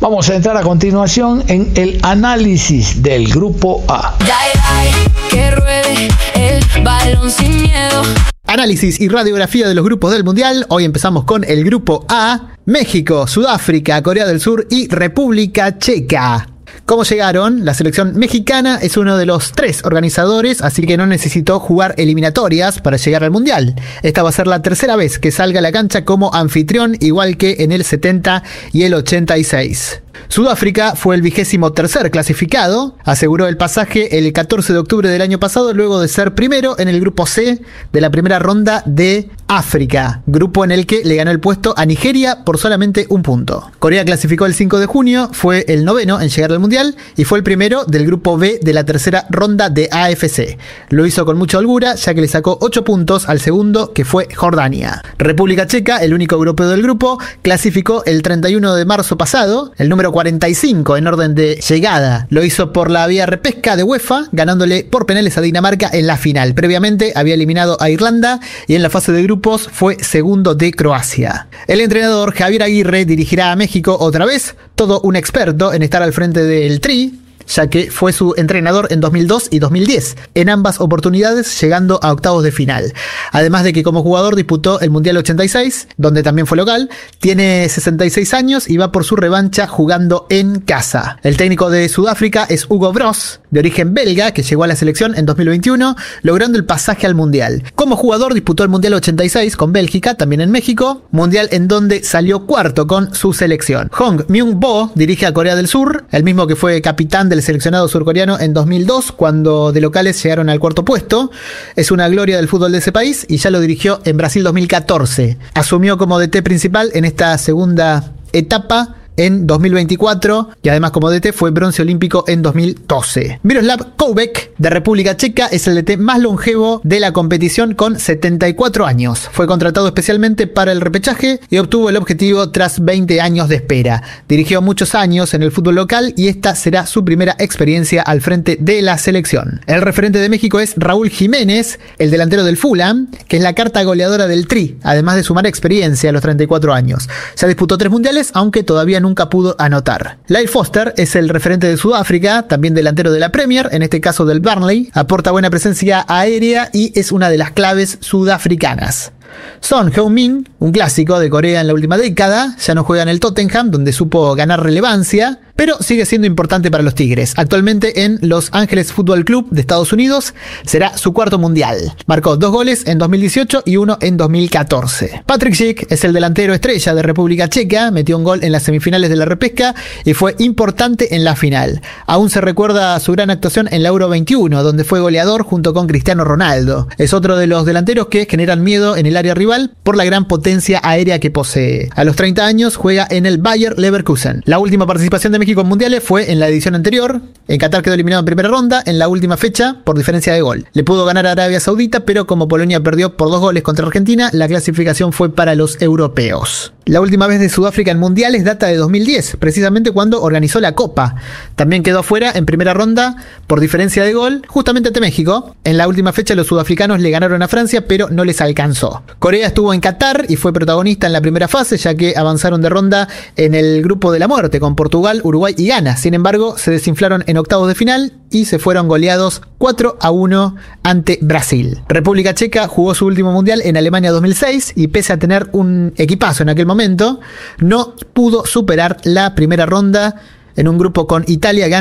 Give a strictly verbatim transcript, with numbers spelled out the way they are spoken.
Vamos a entrar a continuación en el análisis del Grupo A. Dale, dale, que ruede el balón sin miedo. Análisis y radiografía de los grupos del Mundial. Hoy empezamos con el Grupo A: México, Sudáfrica, Corea del Sur y República Checa. ¿Cómo llegaron? La selección mexicana es uno de los tres organizadores, así que no necesitó jugar eliminatorias para llegar al Mundial. Esta va a ser la tercera vez que salga a la cancha como anfitrión, igual que en el setenta y el ochenta y seis. Sudáfrica fue el vigésimo tercer clasificado, aseguró el pasaje el catorce de octubre del año pasado luego de ser primero en el grupo C de la primera ronda de África, grupo en el que le ganó el puesto a Nigeria por solamente un punto. Corea clasificó el cinco de junio, fue el noveno en llegar al Mundial y fue el primero del grupo B de la tercera ronda de A F C. Lo hizo con mucha holgura ya que le sacó ocho puntos al segundo, que fue Jordania. República Checa, el único europeo del grupo, clasificó el treinta y uno de marzo pasado, el número cuarenta y cinco en orden de llegada. Lo hizo por la vía repesca de UEFA, ganándole por penales a Dinamarca en la final. Previamente había eliminado a Irlanda y en la fase de grupos fue segundo de Croacia. El entrenador Javier Aguirre dirigirá a México otra vez, todo un experto en estar al frente del Tri, ya que fue su entrenador en dos mil dos y dos mil diez, en ambas oportunidades llegando a octavos de final. Además de que como jugador disputó el Mundial ochenta y seis, donde también fue local, tiene sesenta y seis años y va por su revancha jugando en casa. El técnico de Sudáfrica es Hugo Broos, de origen belga, que llegó a la selección en dos mil veintiuno, logrando el pasaje al Mundial. Como jugador disputó el Mundial ochenta y seis con Bélgica, también en México, Mundial en donde salió cuarto con su selección. Hong Myung-bo dirige a Corea del Sur, el mismo que fue capitán del seleccionado surcoreano en dos mil dos, cuando de locales llegaron al cuarto puesto. Es una gloria del fútbol de ese país y ya lo dirigió en Brasil dos mil catorce. Asumió como D T principal en esta segunda etapa en dos mil veinticuatro y además como D T fue bronce olímpico en dos mil doce. Miroslav Koubek, de República Checa, es el D T más longevo de la competición con setenta y cuatro años. Fue contratado especialmente para el repechaje y obtuvo el objetivo tras veinte años de espera. Dirigió muchos años en el fútbol local y esta será su primera experiencia al frente de la selección. El referente de México es Raúl Jiménez, el delantero del Fulham, que es la carta goleadora del Tri, además de sumar experiencia a los treinta y cuatro años. Ya disputó tres mundiales, aunque todavía no nunca pudo anotar. Lyle Foster es el referente de Sudáfrica, también delantero de la Premier, en este caso del Burnley, aporta buena presencia aérea y es una de las claves sudafricanas. Son Heung-min, un clásico de Corea en la última década, ya no juega en el Tottenham, donde supo ganar relevancia, pero sigue siendo importante para los Tigres. Actualmente en Los Ángeles Football Club de Estados Unidos, será su cuarto mundial. Marcó dos goles en dos mil dieciocho y uno en dos mil catorce. Patrick Schick es el delantero estrella de República Checa, metió un gol en las semifinales de la repesca y fue importante en la final. Aún se recuerda su gran actuación en la Euro veintiuno, donde fue goleador junto con Cristiano Ronaldo. Es otro de los delanteros que generan miedo en el área rival por la gran potencia aérea que posee. A los treinta años juega en el Bayer Leverkusen. La última participación de México en mundiales fue en la edición anterior. En Qatar quedó eliminado en primera ronda en la última fecha por diferencia de gol. Le pudo ganar a Arabia Saudita, pero como Polonia perdió por dos goles contra Argentina, la clasificación fue para los europeos. La última vez de Sudáfrica en mundiales data de dos mil diez, precisamente cuando organizó la Copa. También quedó afuera en primera ronda por diferencia de gol, justamente ante México. En la última fecha los sudafricanos le ganaron a Francia, pero no les alcanzó. Corea estuvo en Qatar y fue protagonista en la primera fase, ya que avanzaron de ronda en el grupo de la muerte con Portugal, Uruguay y Ghana. Sin embargo, se desinflaron en octavos de final y se fueron goleados cuatro a uno ante Brasil. República Checa jugó su último mundial en Alemania dos mil seis y pese a tener un equipazo en aquel momento, no pudo superar la primera ronda en un grupo con Italia, Ghana